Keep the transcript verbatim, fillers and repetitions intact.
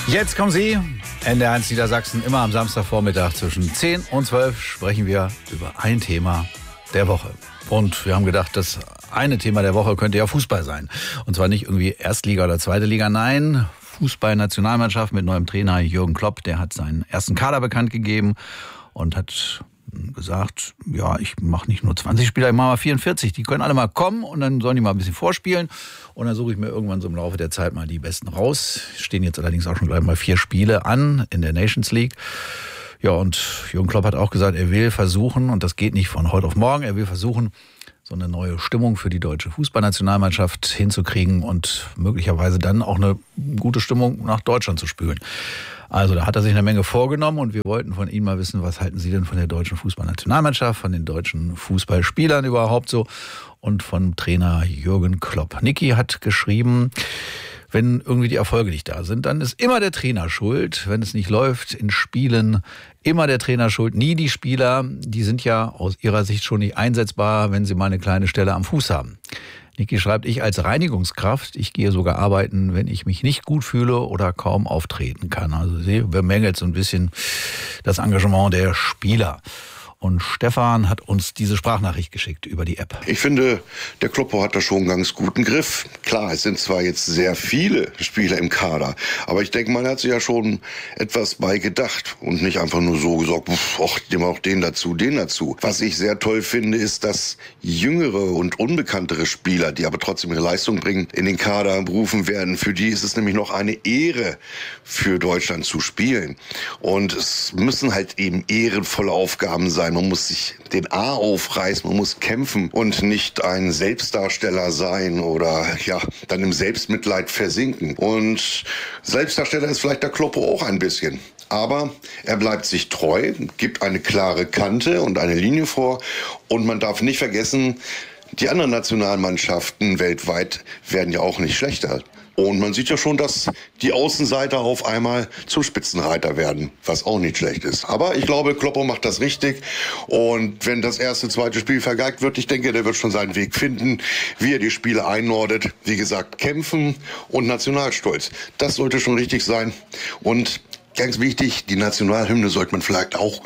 Jetzt kommen Sie, N D R eins Niedersachsen, immer am Samstagvormittag zwischen zehn und zwölf sprechen wir über ein Thema der Woche. Und wir haben gedacht, das eine Thema der Woche könnte ja Fußball sein. Und zwar nicht irgendwie Erstliga oder Zweite Liga, nein, Fußball-Nationalmannschaft mit neuem Trainer Jürgen Klopp. Der hat seinen ersten Kader bekannt gegeben und hat gesagt, ja, ich mache nicht nur zwanzig Spieler, ich mache mal vierundvierzig. Die können alle mal kommen und dann sollen die mal ein bisschen vorspielen. Und dann suche ich mir irgendwann so im Laufe der Zeit mal die Besten raus. Stehen jetzt allerdings auch schon gleich mal vier Spiele an in der Nations League. Ja, und Jürgen Klopp hat auch gesagt, er will versuchen, und das geht nicht von heute auf morgen, er will versuchen, so eine neue Stimmung für die deutsche Fußballnationalmannschaft hinzukriegen und möglicherweise dann auch eine gute Stimmung nach Deutschland zu spülen. Also da hat er sich eine Menge vorgenommen und wir wollten von Ihnen mal wissen, was halten Sie denn von der deutschen Fußballnationalmannschaft, von den deutschen Fußballspielern überhaupt so und vom Trainer Jürgen Klopp. Niki hat geschrieben, wenn irgendwie die Erfolge nicht da sind, dann ist immer der Trainer schuld. Wenn es nicht läuft in Spielen, immer der Trainer schuld. Nie die Spieler, die sind ja aus ihrer Sicht schon nicht einsetzbar, wenn sie mal eine kleine Stelle am Fuß haben. Niki schreibt, ich als Reinigungskraft, ich gehe sogar arbeiten, wenn ich mich nicht gut fühle oder kaum auftreten kann. Also sie bemängelt so ein bisschen das Engagement der Spieler. Und Stefan hat uns diese Sprachnachricht geschickt über die App. Ich finde, der Kloppo hat da schon einen ganz guten Griff. Klar, es sind zwar jetzt sehr viele Spieler im Kader, aber ich denke, man hat sich ja schon etwas bei gedacht und nicht einfach nur so gesagt, ach, nehmen wir auch den dazu, den dazu. Was ich sehr toll finde, ist, dass jüngere und unbekanntere Spieler, die aber trotzdem ihre Leistung bringen, in den Kader berufen werden. Für die ist es nämlich noch eine Ehre, für Deutschland zu spielen. Und es müssen halt eben ehrenvolle Aufgaben sein. Man muss sich den A aufreißen, man muss kämpfen und nicht ein Selbstdarsteller sein oder ja, dann im Selbstmitleid versinken. Und Selbstdarsteller ist vielleicht der Kloppo auch ein bisschen. Aber er bleibt sich treu, gibt eine klare Kante und eine Linie vor. Und man darf nicht vergessen, die anderen Nationalmannschaften weltweit werden ja auch nicht schlechter. Und man sieht ja schon, dass die Außenseiter auf einmal zum Spitzenreiter werden, was auch nicht schlecht ist. Aber ich glaube, Kloppo macht das richtig. Und wenn das erste, zweite Spiel vergeigt wird, ich denke, der wird schon seinen Weg finden, wie er die Spiele einordnet. Wie gesagt, kämpfen und Nationalstolz. Das sollte schon richtig sein. Und ganz wichtig, die Nationalhymne sollte man vielleicht auch